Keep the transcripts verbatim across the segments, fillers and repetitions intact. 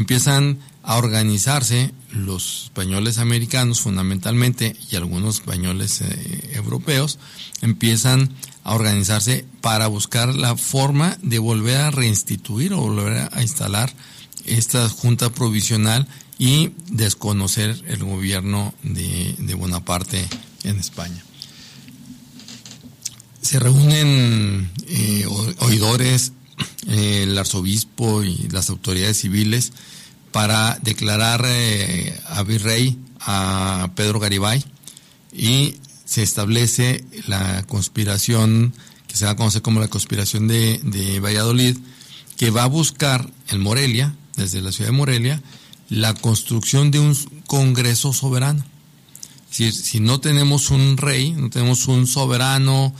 empiezan a organizarse los españoles americanos fundamentalmente y algunos españoles eh, europeos, empiezan a organizarse para buscar la forma de volver a reinstituir o volver a instalar esta junta provisional y desconocer el gobierno de, de Bonaparte en España. Se reúnen eh, oidores, eh, el arzobispo y las autoridades civiles para declarar eh, a virrey a Pedro Garibay, y se establece la conspiración que se va a conocer como la conspiración de, de Valladolid, que va a buscar en Morelia, desde la ciudad de Morelia, la construcción de un congreso soberano. Es decir, si no tenemos un rey, no tenemos un soberano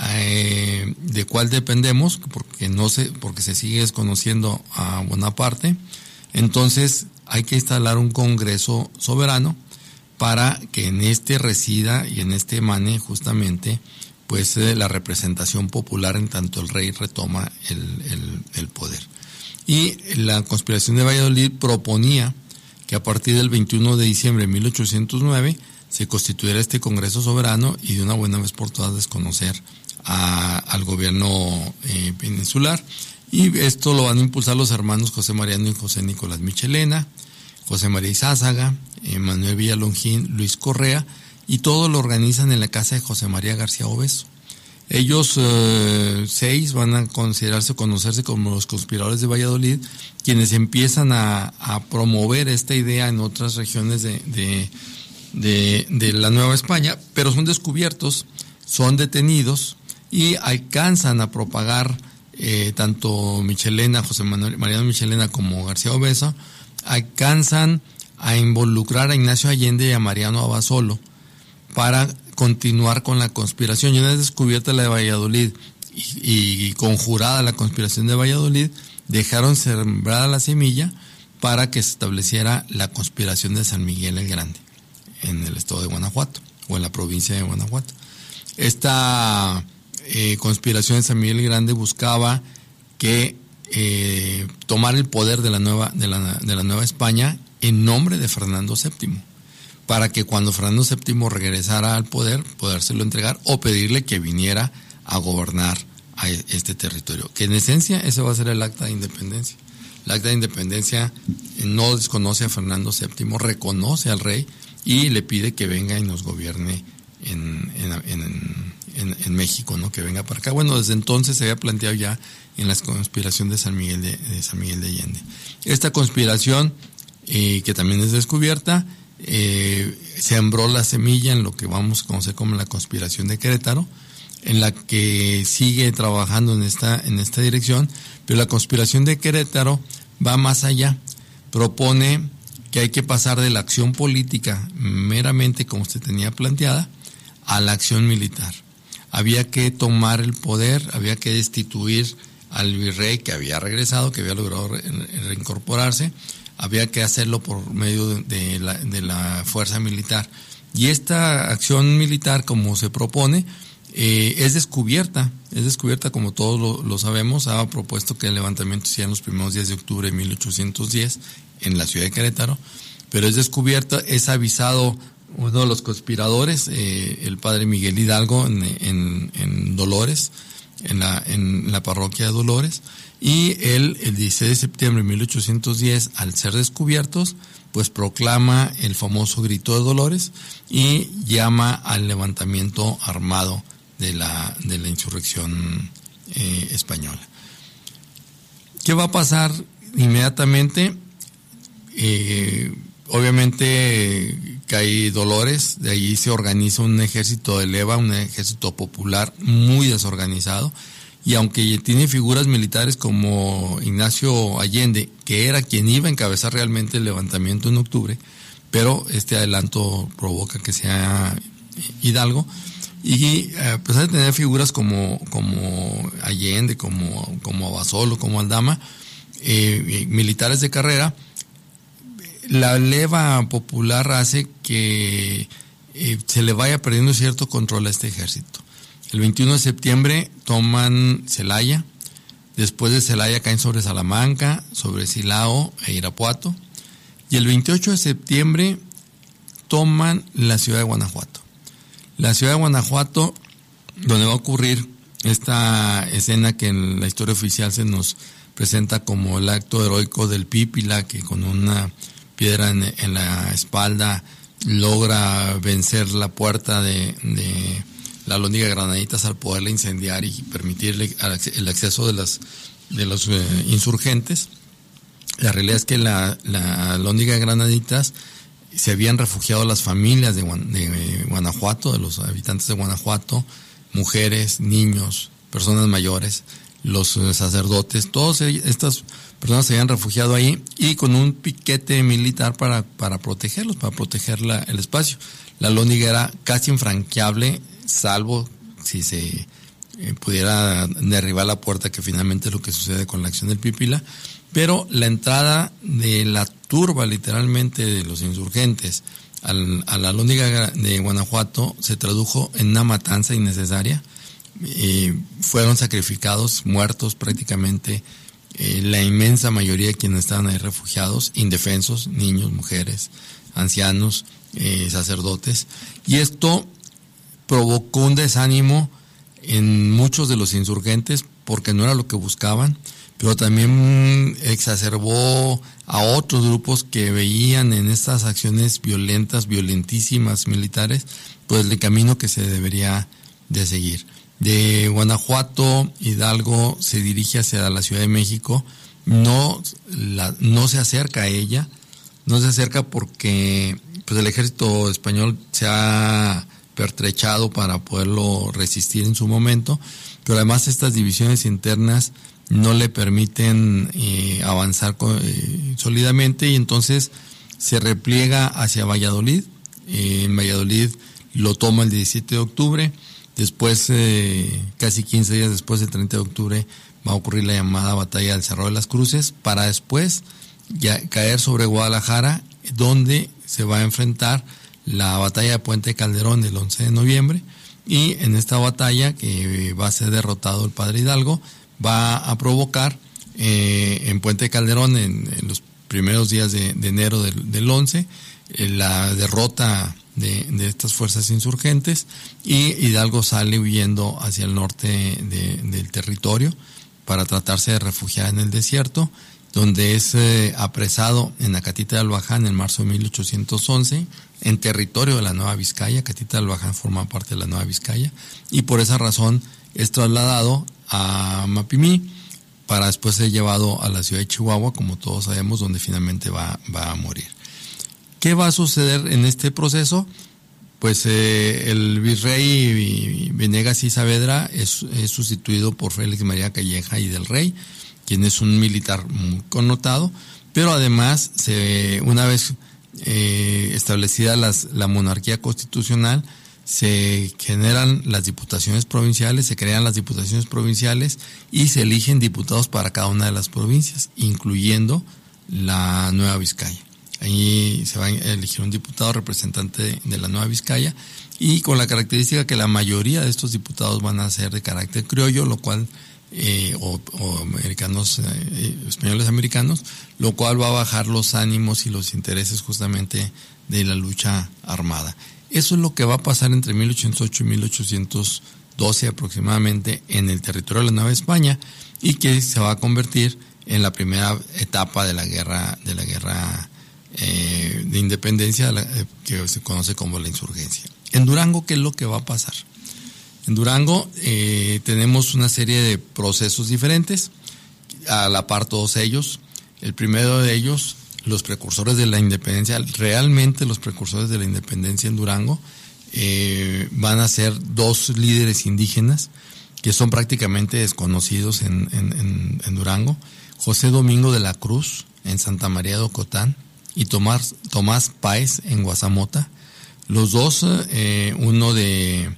eh, de cuál dependemos, porque no se, porque se sigue desconociendo a Bonaparte, entonces hay que instalar un congreso soberano para que en este resida y en este emane justamente pues eh, la representación popular en tanto el rey retoma el, el, el poder. Y la conspiración de Valladolid proponía que a partir del veintiuno de diciembre de mil ochocientos nueve se constituyera este Congreso Soberano y de una buena vez por todas desconocer a, al gobierno eh, peninsular. Y esto lo van a impulsar los hermanos José Mariano y José Nicolás Michelena, José María Izázaga, eh, Manuel Villalongín, Luis Correa, y todo lo organizan en la casa de José María García Obeso. Ellos eh, seis van a considerarse, conocerse como los conspiradores de Valladolid, quienes empiezan a, a promover esta idea en otras regiones de, de, de, de la Nueva España, pero son descubiertos, son detenidos y alcanzan a propagar eh, tanto Michelena, José Manuel, Mariano Michelena como García Obeso, alcanzan a involucrar a Ignacio Allende y a Mariano Abasolo para continuar con la conspiración. Y una vez descubierta la de Valladolid y, y conjurada la conspiración de Valladolid, dejaron sembrada la semilla para que se estableciera la conspiración de San Miguel el Grande en el estado de Guanajuato o en la provincia de Guanajuato. Esta eh, conspiración de San Miguel el Grande buscaba que eh, tomar el poder de la nueva de la, de la Nueva España en nombre de Fernando séptimo, para que cuando Fernando séptimo regresara al poder, podérselo entregar o pedirle que viniera a gobernar a este territorio. Que en esencia ese va a ser el acta de independencia. El acta de independencia no desconoce a Fernando séptimo, reconoce al rey y le pide que venga y nos gobierne en, en, en, en, en México, ¿no? Que venga para acá. Bueno, desde entonces se había planteado ya en la conspiración de San Miguel de, de San Miguel de Allende. Esta conspiración, eh, que también es descubierta, Eh, sembró la semilla en lo que vamos a conocer como la conspiración de Querétaro, en la que sigue trabajando en esta, en esta dirección, pero la conspiración de Querétaro va más allá, propone que hay que pasar de la acción política meramente como se tenía planteada a la acción militar. Había que tomar el poder, había que destituir al virrey que había regresado, que había logrado re- reincorporarse, había que hacerlo por medio de, de, la, de la fuerza militar. Y esta acción militar, como se propone, eh, es descubierta, es descubierta como todos lo, lo sabemos. Ha propuesto que el levantamiento sea en los primeros días de octubre de mil ochocientos diez en la ciudad de Querétaro, pero es descubierta, es avisado uno de los conspiradores, eh, el padre Miguel Hidalgo, en, en, en Dolores, en la, en la parroquia de Dolores, y él, el dieciséis de septiembre de mil ochocientos diez, al ser descubiertos, pues proclama el famoso grito de Dolores y llama al levantamiento armado de la, de la insurrección eh, española. ¿Qué va a pasar inmediatamente? Eh, obviamente cae Dolores, de allí se organiza un ejército de leva, un ejército popular muy desorganizado, y aunque tiene figuras militares como Ignacio Allende, que era quien iba a encabezar realmente el levantamiento en octubre, pero este adelanto provoca que sea Hidalgo, y a pesar de tener figuras como, como Allende, como, como Abasolo, como Aldama, eh, militares de carrera, la leva popular hace que eh, se le vaya perdiendo cierto control a este ejército. El veintiuno de septiembre toman Celaya, Después de Celaya caen sobre Salamanca, sobre Silao e Irapuato. Y el veintiocho de septiembre toman la ciudad de Guanajuato. La ciudad de Guanajuato, donde va a ocurrir esta escena que en la historia oficial se nos presenta como el acto heroico del Pípila, que con una piedra en, en la espalda logra vencer la puerta de, de la Alhóndiga de Granaditas al poderla incendiar y permitirle el acceso de las de los eh, insurgentes. La realidad es que la, la Alhóndiga de Granaditas se habían refugiado las familias de, de Guanajuato, de los habitantes de Guanajuato, mujeres, niños, personas mayores, los eh, sacerdotes, todas estas personas se habían refugiado ahí y con un piquete militar para, para protegerlos, para proteger la, el espacio. La Alhóndiga era casi infranqueable, salvo si se eh, pudiera derribar la puerta, que finalmente es lo que sucede con la acción del Pípila, pero la entrada de la turba, literalmente, de los insurgentes al, a la Alhóndiga de Guanajuato se tradujo en una matanza innecesaria. Eh, fueron sacrificados, muertos prácticamente, eh, la inmensa mayoría de quienes estaban ahí refugiados, indefensos, niños, mujeres, ancianos, eh, sacerdotes, y esto provocó un desánimo en muchos de los insurgentes porque no era lo que buscaban, pero también exacerbó a otros grupos que veían en estas acciones violentas, violentísimas militares, pues el camino que se debería de seguir. De Guanajuato, Hidalgo se dirige hacia la Ciudad de México, no, la, no se acerca a ella, no se acerca porque pues el ejército español se ha pertrechado para poderlo resistir en su momento, pero además estas divisiones internas no le permiten eh, avanzar con, eh, sólidamente, y entonces se repliega hacia Valladolid. Eh, en Valladolid lo toma el diecisiete de octubre, después, eh, casi quince días después, del treinta de octubre, va a ocurrir la llamada batalla del Cerro de las Cruces, para después ya caer sobre Guadalajara, donde se va a enfrentar la batalla de Puente Calderón el once de noviembre, y en esta batalla, que va a ser derrotado el padre Hidalgo, va a provocar eh, en Puente Calderón, en, en los primeros días de, de enero del, del once, eh, la derrota de, de estas fuerzas insurgentes, y Hidalgo sale huyendo hacia el norte de, del territorio para tratarse de refugiar en el desierto, donde es eh, apresado en Acatita de Albaján en marzo de mil ochocientos once, en territorio de la Nueva Vizcaya. Acatita de Albaján forma parte de la Nueva Vizcaya, y por esa razón es trasladado a Mapimí para después ser llevado a la ciudad de Chihuahua, como todos sabemos, donde finalmente va, va a morir. ¿Qué va a suceder en este proceso? Pues eh, el virrey Venegas y Saavedra es, es sustituido por Félix María Calleja y del Rey, quien es un militar muy connotado, pero además, se, una vez eh, establecida las, la monarquía constitucional, se generan las diputaciones provinciales, se crean las diputaciones provinciales y se eligen diputados para cada una de las provincias, incluyendo la Nueva Vizcaya. Ahí se va a elegir un diputado representante de, de la Nueva Vizcaya, y con la característica que la mayoría de estos diputados van a ser de carácter criollo, lo cual eh, o, o americanos, eh, españoles americanos, lo cual va a bajar los ánimos y los intereses justamente de la lucha armada. Eso es lo que va a pasar entre mil ochocientos ocho y mil ochocientos doce aproximadamente en el territorio de la Nueva España, y que se va a convertir en la primera etapa de la guerra de la guerra eh, de independencia, la, eh, que se conoce como la insurgencia. En Durango, ¿qué es lo que va a pasar? En Durango eh, tenemos una serie de procesos diferentes, a la par todos ellos. El primero de ellos, los precursores de la independencia, realmente los precursores de la independencia en Durango, eh, van a ser dos líderes indígenas que son prácticamente desconocidos en, en, en, en Durango: José Domingo de la Cruz en Santa María de Ocotán y Tomás, Tomás Páez en Guazamota. Los dos, eh, uno de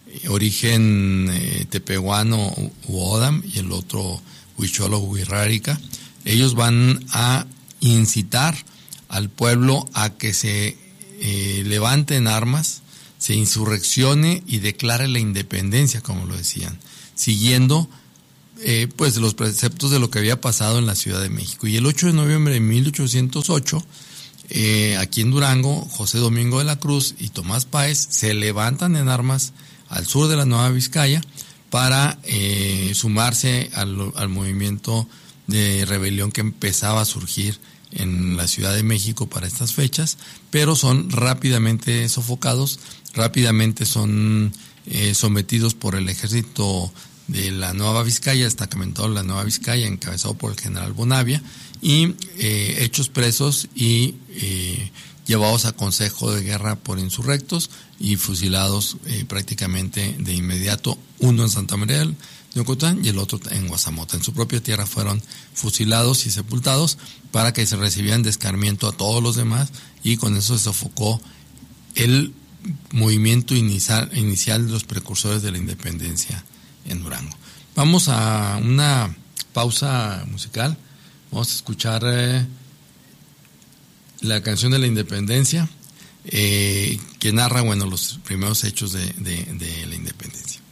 origen eh, tepehuano u odam y el otro huicholo huirrárica, ellos van a incitar al pueblo a que se eh, levante en armas, se insurreccione y declare la independencia, como lo decían, siguiendo eh, pues los preceptos de lo que había pasado en la Ciudad de México. Y el ocho de noviembre de mil ochocientos ocho, eh, aquí en Durango, José Domingo de la Cruz y Tomás Páez se levantan en armas al sur de la Nueva Vizcaya para eh, sumarse al, al movimiento de rebelión que empezaba a surgir en la Ciudad de México para estas fechas, pero son rápidamente sofocados, rápidamente son eh, sometidos por el ejército de la Nueva Vizcaya, el destacamento de la Nueva Vizcaya, encabezado por el general Bonavia, y eh, hechos presos y eh, llevados a consejo de guerra por insurrectos y fusilados eh, prácticamente de inmediato, uno en Santa María de Ocotlán y el otro en Guazamota. En su propia tierra fueron fusilados y sepultados para que se recibieran de escarmiento a todos los demás, y con eso se sofocó el movimiento inicial, inicial de los precursores de la independencia en Durango. Vamos a una pausa musical. Vamos a escuchar eh, la canción de la independencia, eh, que narra, bueno, los primeros hechos de, de, de la independencia.